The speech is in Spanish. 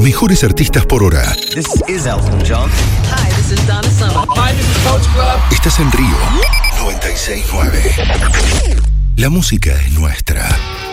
mejores artistas por hora. This is Elton John. Hi, this is Donna Summer. Hi, this is Coach Club. Estás en Río 96.9. La música es nuestra.